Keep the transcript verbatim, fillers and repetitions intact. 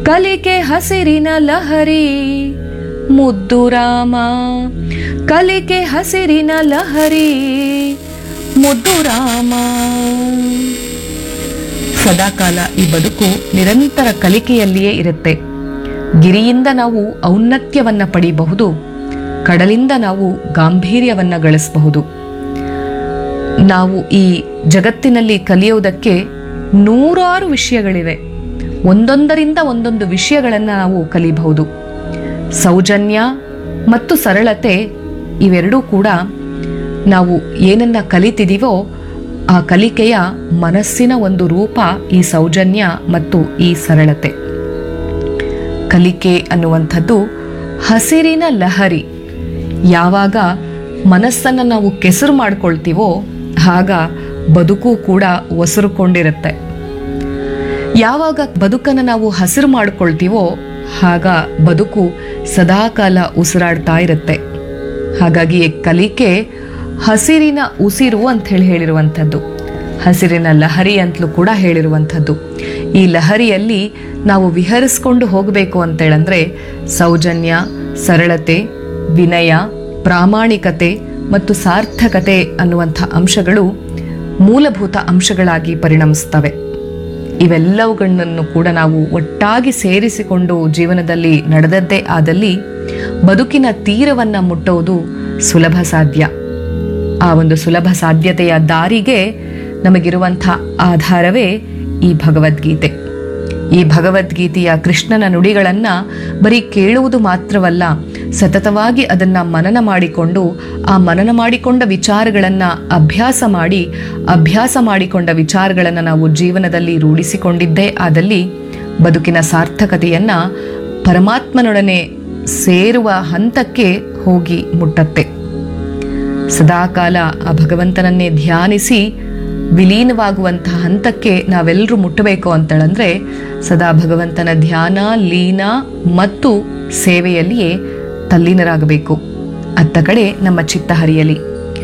ಕಲಿಕೆ ಹಸಿರಿನ ಲಹರಿ ಮುದ್ದು ರಾಮ, ಕಲಿಕೆ ಹಸಿರಿನ ಲಹರಿ ಮುದ್ದು ರಾಮ. ಸದಾಕಾಲ ಈ ಬದುಕು ನಿರಂತರ ಕಲಿಕೆಯಲ್ಲಿಯೇ ಇರುತ್ತೆ. ಗಿರಿಯಿಂದ ನಾವು ಔನ್ನತ್ಯವನ್ನ ಪಡೆಯಬಹುದು, ಕಡಲಿಂದ ನಾವು ಗಾಂಭೀರ್ಯವನ್ನ ಗಳಿಸಬಹುದು. ನಾವು ಈ ಜಗತ್ತಿನಲ್ಲಿ ಕಲಿಯುವುದಕ್ಕೆ ನೂರಾರು ವಿಷಯಗಳಿವೆ. ಒಂದೊಂದರಿಂದ ಒಂದೊಂದು ವಿಷಯಗಳನ್ನು ನಾವು ಕಲಿಬಹುದು. ಸೌಜನ್ಯ ಮತ್ತು ಸರಳತೆ ಇವೆರಡೂ ಕೂಡ ನಾವು ಏನನ್ನ ಕಲಿತಿದ್ದೀವೋ ಆ ಕಲಿಕೆಯ ಮನಸ್ಸಿನ ಒಂದು ರೂಪ ಈ ಸೌಜನ್ಯ ಮತ್ತು ಈ ಸರಳತೆ. ಕಲಿಕೆ ಅನ್ನುವಂಥದ್ದು ಹಸಿರಿನ ಲಹರಿ. ಯಾವಾಗ ಮನಸ್ಸನ್ನು ನಾವು ಕೆಸರು ಮಾಡ್ಕೊಳ್ತೀವೋ ಆಗ ಬದುಕು ಕೂಡ ಒಸರುಕೊಂಡಿರುತ್ತೆ. ಯಾವಾಗ ಬದುಕನ್ನು ನಾವು ಹಸಿರು ಮಾಡ್ಕೊಳ್ತೀವೋ ಆಗ ಬದುಕು ಸದಾಕಾಲ ಉಸಿರಾಡ್ತಾ ಇರುತ್ತೆ. ಹಾಗಾಗಿ ಕಲಿಕೆ ಹಸಿರಿನ ಉಸಿರು ಅಂತ ಹೇಳಿ ಹೇಳಿರುವಂಥದ್ದು, ಹಸಿರಿನ ಲಹರಿ ಅಂತಲೂ ಕೂಡ ಹೇಳಿರುವಂಥದ್ದು. ಈ ಲಹರಿಯಲ್ಲಿ ನಾವು ವಿಹರಿಸ್ಕೊಂಡು ಹೋಗಬೇಕು ಅಂತೇಳಂದ್ರೆ ಸೌಜನ್ಯ, ಸರಳತೆ, ವಿನಯ, ಪ್ರಾಮಾಣಿಕತೆ ಮತ್ತು ಸಾರ್ಥಕತೆ ಅನ್ನುವಂಥ ಅಂಶಗಳು ಮೂಲಭೂತ ಅಂಶಗಳಾಗಿ ಪರಿಣಮಿಸ್ತವೆ. ಇವೆಲ್ಲವುಗಳನ್ನು ಕೂಡ ನಾವು ಒಟ್ಟಾಗಿ ಸೇರಿಸಿಕೊಂಡು ಜೀವನದಲ್ಲಿ ನಡೆದದ್ದೇ ಆದಲ್ಲಿ ಬದುಕಿನ ತೀರವನ್ನು ಮುಟ್ಟುವುದು ಸುಲಭ ಸಾಧ್ಯ. ಆ ಒಂದು ಸುಲಭ ಸಾಧ್ಯತೆಯ ದಾರಿಗೆ ನಮಗಿರುವಂಥ ಆಧಾರವೇ ಈ ಭಗವದ್ಗೀತೆ. ಈ ಭಗವದ್ಗೀತೆಯ ಕೃಷ್ಣನ ನುಡಿಗಳನ್ನು ಬರೀ ಕೇಳುವುದು ಮಾತ್ರವಲ್ಲ, ಸತತವಾಗಿ ಅದನ್ನು ಮನನ ಮಾಡಿಕೊಂಡು ಆ ಮನನ ಮಾಡಿಕೊಂಡ ವಿಚಾರಗಳನ್ನು ಅಭ್ಯಾಸ ಮಾಡಿ ಅಭ್ಯಾಸ ಮಾಡಿಕೊಂಡ ವಿಚಾರಗಳನ್ನು ನಾವು ಜೀವನದಲ್ಲಿ ರೂಢಿಸಿಕೊಂಡಿದ್ದೇ ಆದಲ್ಲಿ ಬದುಕಿನ ಸಾರ್ಥಕತೆಯನ್ನು ಪರಮಾತ್ಮನೊಡನೆ ಸೇರುವ ಹಂತಕ್ಕೆ ಹೋಗಿ ಮುಟ್ಟತ್ತೆ. ಸದಾಕಾಲ ಆ ಭಗವಂತನನ್ನೇ ಧ್ಯಾನಿಸಿ ವಿಲೀನವಾಗುವಂತಹ ಹಂತಕ್ಕೆ ನಾವೆಲ್ಲರೂ ಮುಟ್ಟಬೇಕು ಅಂತೇಳಂದ್ರೆ ಸದಾ ಭಗವಂತನ ಧ್ಯಾನ, ಲೀನ ಮತ್ತು ಸೇವೆಯಲ್ಲಿಯೇ ತಲ್ಲೀನರಾಗಬೇಕು. ಅತ್ತ ಕಡೆ ನಮ್ಮ ಚಿತ್ತ ಹರಿಯಲಿ.